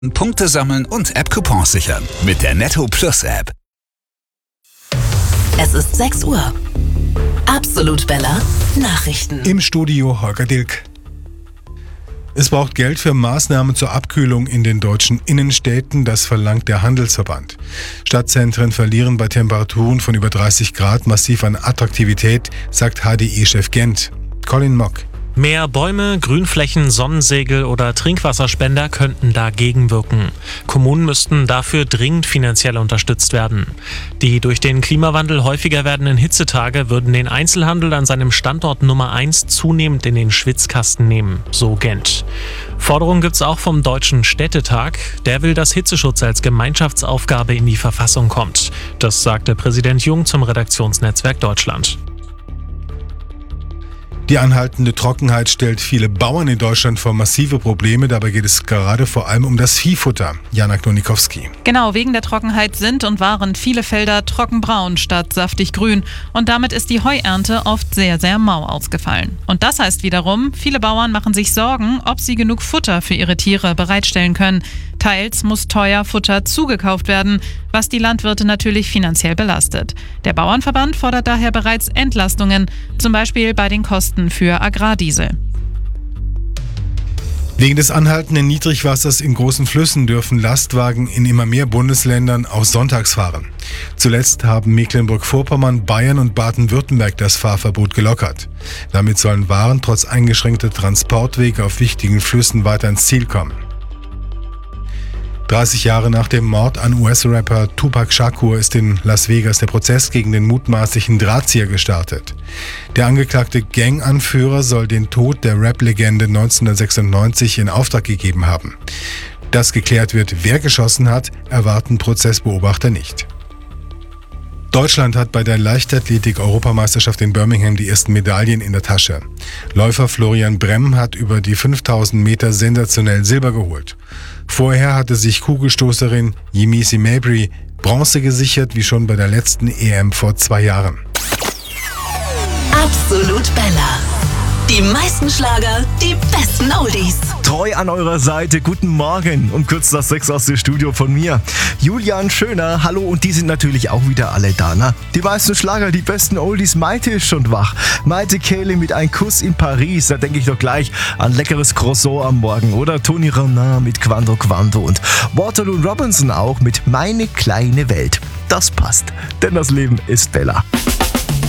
Punkte sammeln und App-Coupons sichern mit der Netto Plus App. Es ist 6 Uhr. Absolut Bella Nachrichten. Im Studio Holger Dilk. Es braucht Geld für Maßnahmen zur Abkühlung in den deutschen Innenstädten, das verlangt der Handelsverband. Stadtzentren verlieren bei Temperaturen von über 30 Grad massiv an Attraktivität, sagt HDI-Chef Gent. Colin Mock. Mehr Bäume, Grünflächen, Sonnensegel oder Trinkwasserspender könnten dagegen wirken. Kommunen müssten dafür dringend finanziell unterstützt werden. Die durch den Klimawandel häufiger werdenden Hitzetage würden den Einzelhandel an seinem Standort Nummer 1 zunehmend in den Schwitzkasten nehmen, so Gent. Forderung gibt's auch vom Deutschen Städtetag. Der will, dass Hitzeschutz als Gemeinschaftsaufgabe in die Verfassung kommt. Das sagte Präsident Jung zum Redaktionsnetzwerk Deutschland. Die anhaltende Trockenheit stellt viele Bauern in Deutschland vor massive Probleme. Dabei geht es gerade vor allem um das Viehfutter. Jana Knonikowski. Genau, wegen der Trockenheit sind und waren viele Felder trockenbraun statt saftig grün. Und damit ist die Heuernte oft sehr, sehr mau ausgefallen. Und das heißt wiederum, viele Bauern machen sich Sorgen, ob sie genug Futter für ihre Tiere bereitstellen können. Teils muss teuer Futter zugekauft werden, was die Landwirte natürlich finanziell belastet. Der Bauernverband fordert daher bereits Entlastungen, zum Beispiel bei den Kosten für Agrardiesel. Wegen des anhaltenden Niedrigwassers in großen Flüssen dürfen Lastwagen in immer mehr Bundesländern auch sonntags fahren. Zuletzt haben Mecklenburg-Vorpommern, Bayern und Baden-Württemberg das Fahrverbot gelockert. Damit sollen Waren trotz eingeschränkter Transportwege auf wichtigen Flüssen weiter ins Ziel kommen. 30 Jahre nach dem Mord an US-Rapper Tupac Shakur ist in Las Vegas der Prozess gegen den mutmaßlichen Drahtzieher gestartet. Der angeklagte Gang-Anführer soll den Tod der Rap-Legende 1996 in Auftrag gegeben haben. Dass geklärt wird, wer geschossen hat, erwarten Prozessbeobachter nicht. Deutschland hat bei der Leichtathletik-Europameisterschaft in Birmingham die ersten Medaillen in der Tasche. Läufer Florian Bremm hat über die 5000 Meter sensationell Silber geholt. Vorher hatte sich Kugelstoßerin Yemisi Mabry Bronze gesichert, wie schon bei der letzten EM vor 2 Jahren. Absolut Bella. Die meisten Schlager, die besten Oldies. Treu an eurer Seite, guten Morgen und kurz nach 6 aus dem Studio von mir. Julian Schöner, hallo, und die sind natürlich auch wieder alle da, ne? Die meisten Schlager, die besten Oldies, Maite ist schon wach. Maite Kehle mit Ein Kuss in Paris, da denke ich doch gleich an leckeres Croissant am Morgen. Oder Tony Renard mit Quando Quando und Waterloo Robinson auch mit Meine kleine Welt. Das passt, denn das Leben ist Bella.